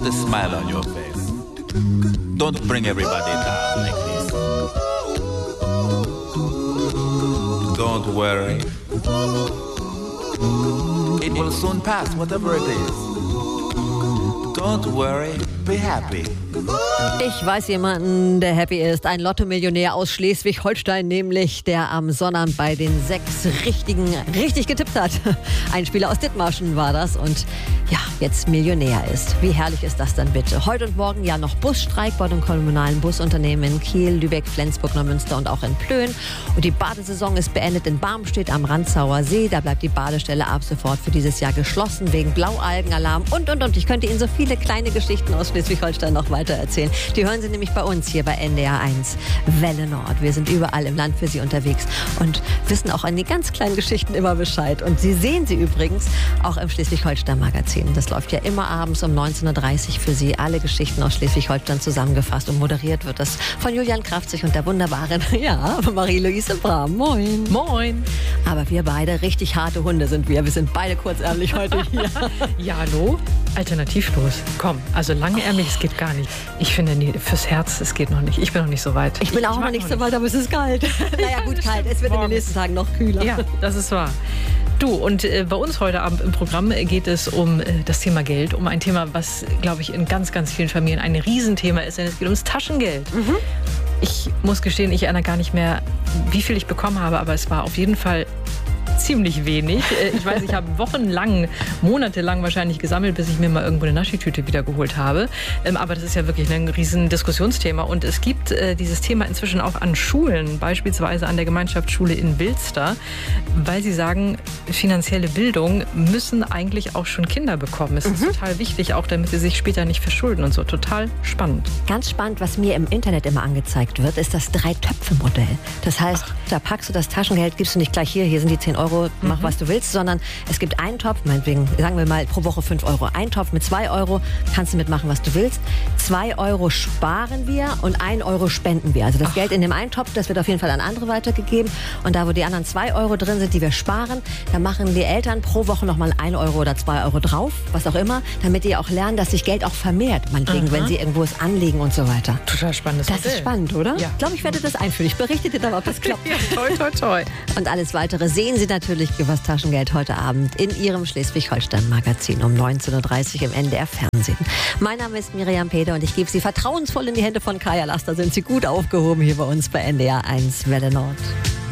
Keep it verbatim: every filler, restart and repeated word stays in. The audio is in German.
a smile on your face. Don't bring everybody down like this. Don't worry. It will soon pass, whatever it is. Don't worry, be happy. Ich weiß jemanden, der happy ist. Ein Lotto-Millionär aus Schleswig-Holstein, nämlich der am Sonnabend bei den sechs Richtigen richtig getippt hat. Ein Spieler aus Dithmarschen war das und ja, jetzt Millionär ist. Wie herrlich ist das dann bitte? Heute und morgen ja noch Busstreik bei den kommunalen Busunternehmen in Kiel, Lübeck, Flensburg, Neumünster und auch in Plön. Und die Badesaison ist beendet in Barmstedt am Randzauer See. Da bleibt die Badestelle ab sofort für dieses Jahr geschlossen wegen Blaualgenalarm und, und, und. Ich könnte Ihnen so viele kleine Geschichten aus Schleswig-Holstein noch weiter erzählen. Die hören Sie nämlich bei uns hier bei N D R eins Welle Nord. Wir sind überall im Land für Sie unterwegs und wissen auch an die ganz kleinen Geschichten immer Bescheid. Und Sie sehen sie übrigens auch im Schleswig-Holstein-Magazin. Das läuft ja immer abends um neunzehn Uhr dreißig für Sie. Alle Geschichten aus Schleswig-Holstein zusammengefasst und moderiert wird das von Julian Krafzig und der wunderbaren, ja, Marie-Louise Brahm. Moin. Moin. Aber wir beide, richtig harte Hunde sind wir. Wir sind beide kurzärmlich heute hier. Ja, hallo? Alternativlos. Komm, also langärmlich, es geht gar nicht. Ich finde, nee, fürs Herz, es geht noch nicht. Ich bin noch nicht so weit. Ich bin ich, auch ich noch nicht noch so weit, aber es ist kalt. Naja, gut, kalt. Es wird in den nächsten Tagen noch kühler. Ja, das ist wahr. Du, und äh, bei uns heute Abend im Programm geht es um äh, das Thema Geld, um ein Thema, was, glaube ich, in ganz, ganz vielen Familien ein Riesenthema ist, denn es geht ums Taschengeld. Mhm. Ich muss gestehen, ich erinnere gar nicht mehr, wie viel ich bekommen habe, aber es war auf jeden Fall ziemlich wenig. Ich weiß, ich habe wochenlang, monatelang wahrscheinlich gesammelt, bis ich mir mal irgendwo eine Naschitüte wieder geholt habe. Aber das ist ja wirklich ein riesen Diskussionsthema. Und es gibt dieses Thema inzwischen auch an Schulen, beispielsweise an der Gemeinschaftsschule in Wilster, weil sie sagen, finanzielle Bildung müssen eigentlich auch schon Kinder bekommen. Es ist mhm. total wichtig, auch damit sie sich später nicht verschulden und so. Total spannend. Ganz spannend, was mir im Internet immer angezeigt wird, ist das Drei-Töpfe-Modell. Das heißt, Ach. da packst du das Taschengeld, gibst du nicht gleich hier, hier sind die zehn Euro, mach mhm. was du willst, sondern es gibt einen Topf, meinetwegen, sagen wir mal pro Woche fünf Euro. Ein Topf mit zwei Euro, kannst du mitmachen, was du willst. Zwei Euro sparen wir und ein Euro spenden wir. Also das Ach. Geld in dem einen Topf, das wird auf jeden Fall an andere weitergegeben. Und da, wo die anderen zwei Euro drin sind, die wir sparen, da machen die Eltern pro Woche nochmal ein Euro oder zwei Euro drauf, was auch immer, damit die auch lernen, dass sich Geld auch vermehrt, meinetwegen, mhm. wenn sie irgendwo es anlegen und so weiter. Total spannendes Das Modell. ist spannend, oder? Ja. Ich glaube, ich werde das einführen. Ich berichte dir dann, ob das klappt. Ja, toi, toi, toi. Und alles Weitere sehen Sie natürlich übers Taschengeld heute Abend in Ihrem Schleswig-Holstein-Magazin um neunzehn Uhr dreißig im N D R Fernsehen. Mein Name ist Miriam Peter und ich gebe Sie vertrauensvoll in die Hände von Kaya Laster. Sind Sie gut aufgehoben hier bei uns bei N D R eins Welle Nord.